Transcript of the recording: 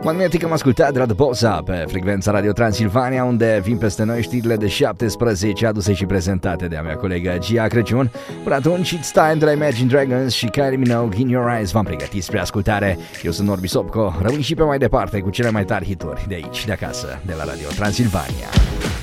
Magnetic am ascultat de la The Bossa pe frecvența Radio Transilvania, unde vin peste noi știrile de 17 aduse și prezentate de a mea colegă Gia Crăciun. Până atunci, It's Time de la Imagine Dragons și Kylie Minogue, In Your Eyes v-am pregătit spre ascultare. Eu sunt Norbi Sopco, rămâi și pe mai departe cu cele mai tari hituri de aici, de acasă, de la Radio Transilvania.